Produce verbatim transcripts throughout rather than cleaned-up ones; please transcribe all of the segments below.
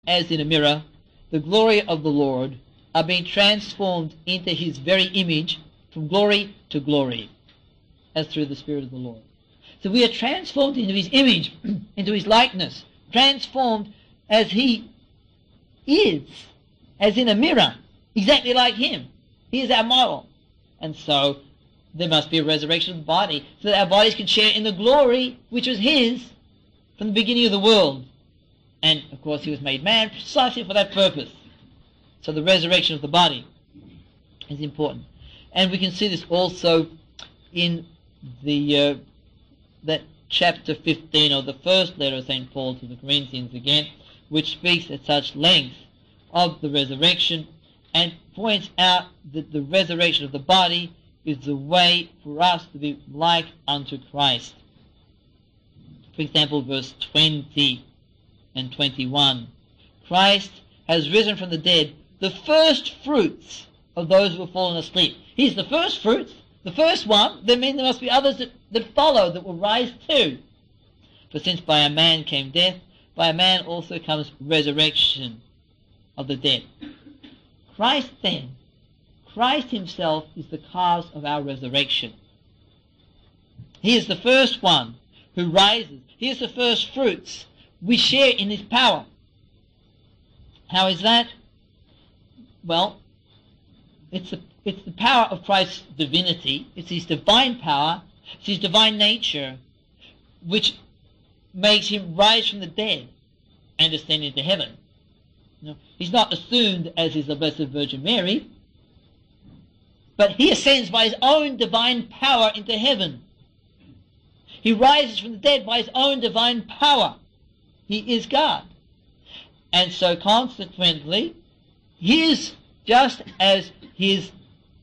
as in a mirror, the glory of the Lord, are being transformed into his very image from glory to glory, as through the Spirit of the Lord. So we are transformed into his image, into his likeness, transformed as he is, as in a mirror, exactly like him. He is our model. And so there must be a resurrection of the body, so that our bodies can share in the glory which was his from the beginning of the world. And, of course, he was made man precisely for that purpose. So the resurrection of the body is important. And we can see this also in the uh, that chapter fifteen of the first letter of Saint Paul to the Corinthians again, which speaks at such length of the resurrection and points out that the resurrection of the body is the way for us to be like unto Christ. For example, verse twenty and twenty-one. Christ has risen from the dead, the first fruits of those who have fallen asleep. He's the first fruits, the first one. That means there must be others that, that follow, that will rise too. For since by a man came death, by a man also comes resurrection of the dead. Christ then, Christ himself is the cause of our resurrection. He is the first one who rises. He is the first fruits. We share in his power. How is that? Well, it's the, it's the power of Christ's divinity. It's his divine power. It's his divine nature, which makes him rise from the dead and ascend into heaven. You know, he's not assumed as is the Blessed Virgin Mary, but he ascends by his own divine power into heaven. He rises from the dead by his own divine power. He is God. And so consequently, his, just as his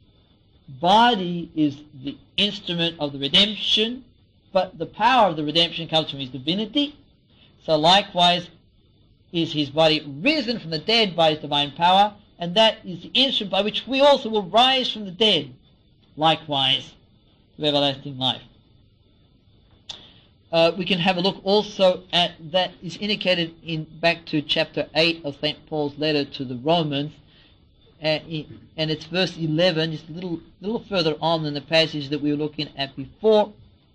body is the instrument of the redemption, but the power of the redemption comes from his divinity, so likewise is his body risen from the dead by his divine power, and that is the instrument by which we also will rise from the dead, likewise, to everlasting life. Uh, we can have a look also at that is indicated in back to chapter eight of Saint Paul's letter to the Romans, uh, in, and it's verse eleven, just a little, little further on than the passage that we were looking at before,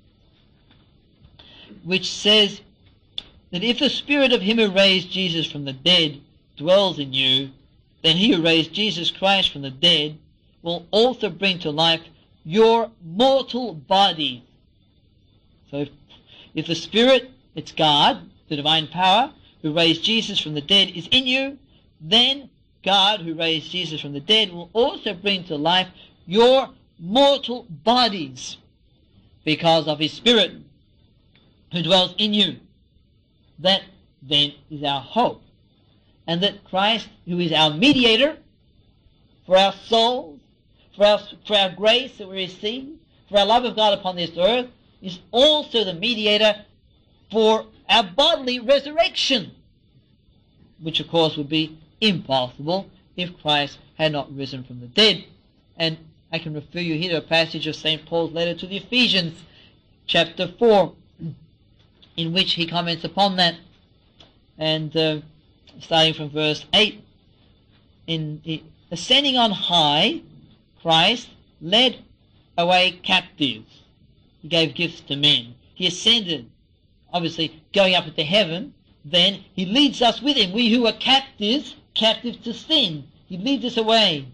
which says that if the spirit of him who raised Jesus from the dead dwells in you, then he who raised Jesus Christ from the dead will also bring to life your mortal body. So if If the Spirit, it's God, the divine power, who raised Jesus from the dead is in you, then God, who raised Jesus from the dead, will also bring to life your mortal bodies because of his Spirit who dwells in you. That then is our hope. And that Christ, who is our mediator for our souls, for our, for our grace that we receive, for our love of God upon this earth, is also the mediator for our bodily resurrection, which of course would be impossible if Christ had not risen from the dead. And I can refer you here to a passage of Saint Paul's letter to the Ephesians, chapter four, in which he comments upon that, and uh, starting from verse eight, in, in ascending on high, Christ led away captives. He gave gifts to men. He ascended, obviously going up into heaven. Then he leads us with him. We who are captives, captives to sin. He leads us away.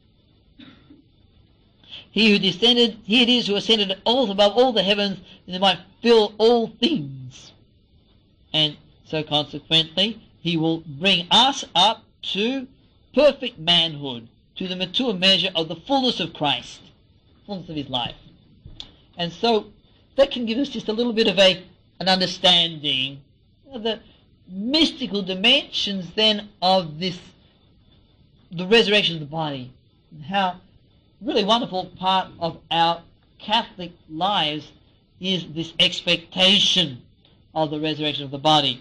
He who descended, he it is who ascended all above all the heavens, and he might fill all things. And so consequently, he will bring us up to perfect manhood, to the mature measure of the fullness of Christ, fullness of his life. And so that can give us just a little bit of a an understanding of the mystical dimensions then of this, the resurrection of the body, and how really wonderful part of our Catholic lives is this expectation of the resurrection of the body.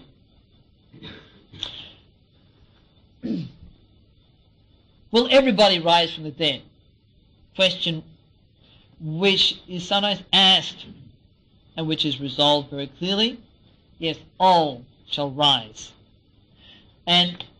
Will everybody rise from the dead? Question which is sometimes asked and which is resolved very clearly. Yes, all shall rise. And